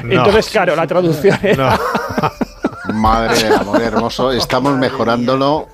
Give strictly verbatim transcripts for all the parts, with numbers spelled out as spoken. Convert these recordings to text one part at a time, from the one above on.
No. Entonces, claro, la traducción era... No. Madre del amor hermoso, estamos mejorándolo.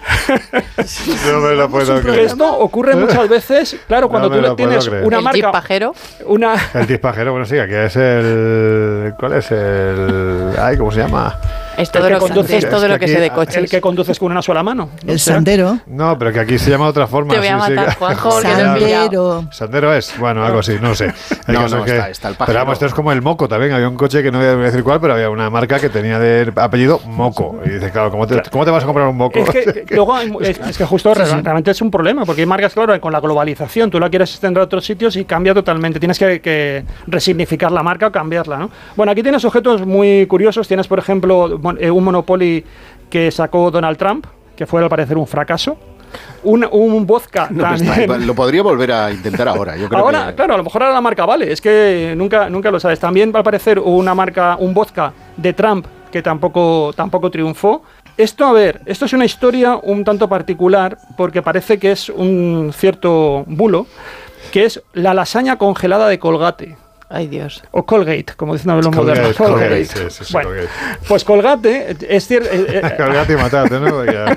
No me lo puedo creer. Esto ocurre muchas veces, claro, cuando No me tú lo puedo tienes creer. una El marca... Jeep pajero. Una... El dispajero, bueno, sí, que es el... ¿Cuál es el...? Ay, ¿cómo se llama? Es todo, El lo, que conduce- es todo es lo que que aquí- sé de coches. El que conduces con una sola mano. El O sea, sandero. No, pero que aquí se llama de otra forma. Te voy a sí, sí, matar, que- Juanjo, porque te he Sandero. Sandero es, bueno, algo así, no sé. El No, caso no, es que- está- está el pero pájaro. vamos, esto es como el Moco también. Había un coche que no voy a decir cuál, pero había una marca que tenía de apellido Moco. Y dices, claro, ¿cómo te, ¿cómo te vas a comprar un Moco? Es que, que luego hay mu- es, es que justo re- realmente es un problema, porque hay marcas, claro, con la globalización, tú la quieres extender a otros sitios y cambia totalmente. Tienes que, que resignificar la marca o cambiarla, ¿no? Bueno, aquí tienes objetos muy curiosos. Tienes, por ejemplo, mon- eh, un Monopoly que sacó Donald Trump, que fue al parecer un fracaso. Un, un vodka No, pues también. está, lo podría volver a intentar ahora. Yo creo Ahora, que... claro, a lo mejor ahora la marca vale, es que nunca, nunca lo sabes. También va a aparecer una marca, un vodka de Trump que tampoco, tampoco triunfó. Esto, a ver, esto es una historia un tanto particular porque parece que es un cierto bulo, que es la lasaña congelada de Colgate. Ay, Dios. O Colgate, como dicen los Colgate, modernos. Colgate, Colgate. sí, sí, sí, Bueno, Colgate. pues Colgate es cierto. Colgate y matate, ¿no? Ya.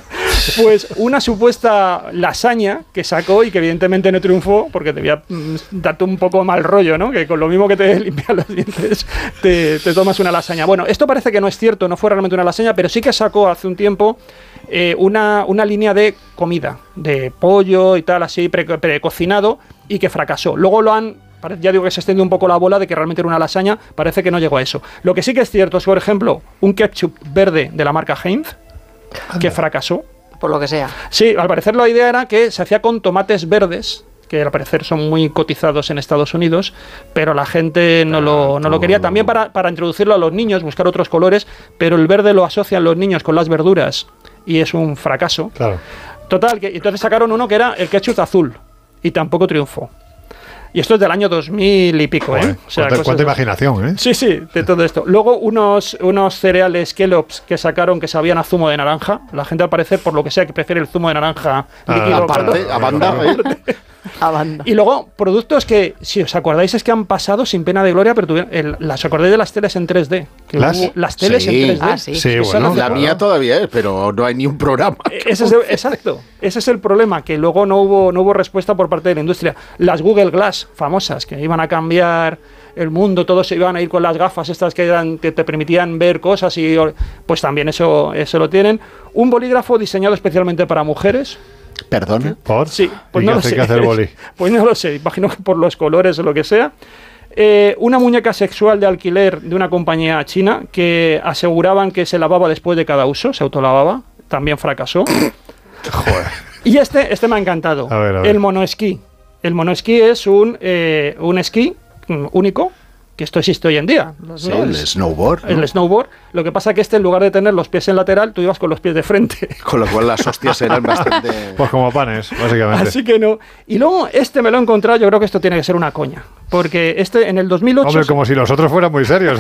Pues una supuesta lasaña que sacó y que evidentemente no triunfó porque debía mm, darte un poco mal rollo, ¿no? Que con lo mismo que te limpian los dientes te, te tomas una lasaña. Bueno, esto parece que no es cierto, no fue realmente una lasaña, pero sí que sacó hace un tiempo eh, una, una línea de comida, de pollo y tal, así pre- precocinado, y que fracasó. Luego lo han... pare- Ya digo que se extendió un poco la bola de que realmente era una lasaña, parece que no llegó a eso. Lo que sí que es cierto es, por ejemplo, un ketchup verde de la marca Heinz, que fracasó. Por lo que sea. Sí, al parecer la idea era que se hacía con tomates verdes, que al parecer son muy cotizados en Estados Unidos, pero la gente no, lo, no lo quería. También para, para introducirlo a los niños, buscar otros colores, pero el verde lo asocian los niños con las verduras y es un fracaso. Claro. Total, que entonces sacaron uno que era el ketchup azul y tampoco triunfó. Y esto es del año dos mil y pico, Joder, ¿eh? O sea, cuánta, cosas cuánta de- imaginación, ¿eh? Sí, sí, de todo esto. Luego unos, unos cereales Kellogg's que sacaron que sabían a zumo de naranja. La gente al parecer, por lo que sea, que prefiere el zumo de naranja Ah, líquido. Aparte, claro. a banda, ¿eh? A banda. Y luego productos que, si os acordáis, es que han pasado sin pena de gloria, pero tuvieron, el, las acordáis de las teles en tres D. Que ¿Las? hubo las teles Sí. en tres D. Ah, sí. Sí, Esa bueno. no- La mía todavía es, pero no hay ni un programa. Ese es el- exacto, ese es el problema, que luego no hubo, no hubo respuesta por parte de la industria. Las Google Glass famosas, que iban a cambiar el mundo, todos se iban a ir con las gafas estas que, eran, que te permitían ver cosas, y pues también eso, eso lo tienen. Un bolígrafo diseñado especialmente para mujeres. Perdón. ¿Por? Sí, pues ¿Y no qué lo hace, sé. qué hace el boli? Pues no lo sé, imagino que por los colores o lo que sea. Eh, una muñeca sexual de alquiler de una compañía china que aseguraban que se lavaba después de cada uso, se autolavaba, también fracasó. Joder. Y este, este me ha encantado, A ver, a ver. el monoesquí. El monoesquí es un, eh, un esquí mm, único, que esto existe hoy en día. Sí, ¿no? el Es- snowboard. ¿no? el snowboard. Lo que pasa que este, en lugar de tener los pies en lateral, tú ibas con los pies de frente. Con lo cual las hostias eran bastante... Pues como panes, básicamente. Así que no. Y luego este me lo he encontrado, yo creo que esto tiene que ser una coña. Porque este en el dos mil ocho... Hombre, como si los otros fueran muy serios.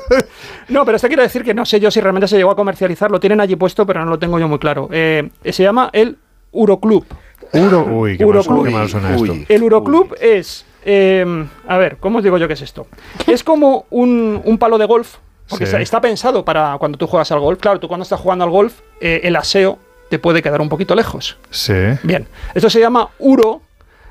No, pero este quiero decir que no sé yo si realmente se llegó a comercializar. Lo tienen allí puesto, pero no lo tengo yo muy claro. Eh, se llama el Uroclub. Uro, uy, qué mal, Uroclub. qué mal suena Uy. esto. El Uroclub es... eh, a ver, ¿cómo os digo yo qué es esto? Es como un, un palo de golf. Porque Sí. está, está pensado para cuando tú juegas al golf. Claro, tú cuando estás jugando al golf, eh, el aseo te puede quedar un poquito lejos. Sí. Bien, esto se llama uro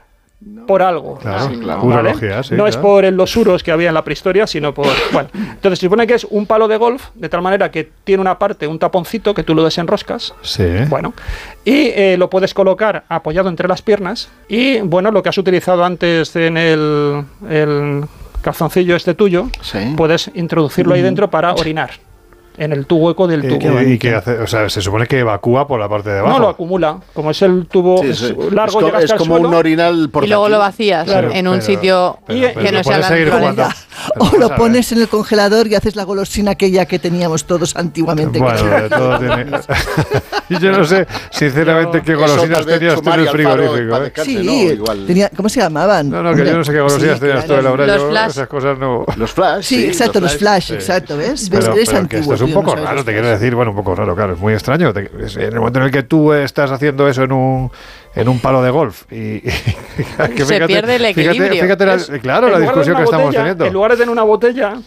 por algo. Claro, Sí, claro. ¿vale? urología, sí. no es claro. por el- los uros que había en la prehistoria, sino por... Bueno, entonces se supone que es un palo de golf, de tal manera que tiene una parte, un taponcito, que tú lo desenroscas. Sí. Bueno, y eh, lo puedes colocar apoyado entre las piernas. Y bueno, lo que has utilizado antes en el, el calzoncillo este tuyo, Sí. puedes introducirlo ahí dentro para orinar. En el tu hueco del ¿Y, tubo. y- y qué hace? O sea, se supone que evacúa por la parte de abajo. No, lo acumula. Como es el tubo Sí, es sí. largo, es, co- llega es hasta el como suelo. un orinal portátil. Y luego lo vacías Claro, en un pero- sitio pero- Y- pero que no tú sea puedes la seguir naturaleza. jugando. O Vamos lo a ver. pones en el congelador y haces la golosina aquella que teníamos todos antiguamente. Bueno, de todo tiene... Y yo no sé, sinceramente, qué Eso golosinas tal vez tenías tú en Chumari el Alfaro, frigorífico. para ¿eh? descansar, Sí, ¿no? Igual. tenía, ¿cómo se llamaban? No, no, que yo no sé qué golosinas Sí, tenías tú, claro. Laura. Los Yo flash. esas cosas no... Los flash. Sí, exacto, los flash, Sí. exacto, ¿ves? ¿Ves? Pero, Eres pero que antiguo. esto es un tú no poco sabes raro, los te flash. quiero decir, bueno, un poco raro, claro, es muy extraño. Te- es- en el momento en el que tú estás haciendo eso en un en un palo de golf y, y- que Se pierde el fíjate, equilibrio. fíjate la- Es- claro, en la lugar de discusión una que estamos botella, teniendo. En lugar de tener una botella,